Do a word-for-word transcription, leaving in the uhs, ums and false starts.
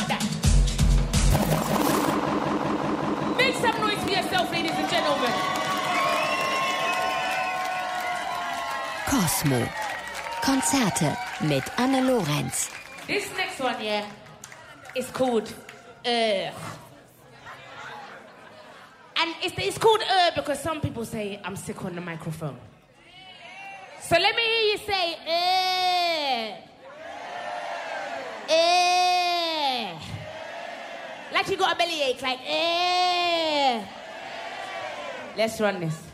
want that. Make some noise for yourself, ladies and gentlemen. Cosmo. Konzerte mit Anne Lorenz. This next one, yeah, is called Ugh. And it's, it's called Ugh because some people say I'm sick on the microphone. So let me hear you say Ugh. Ugh. Like you got a bellyache, like Ugh. Let's run this.